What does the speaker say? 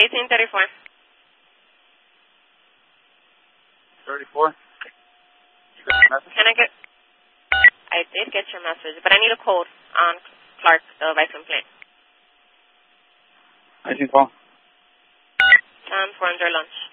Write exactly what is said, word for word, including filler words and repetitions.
eighteen thirty-four. thirty-four? You got a message? Can I get... I did get your message, but I need a code on Clark, the vice complaint. I can call. Um, for under lunch.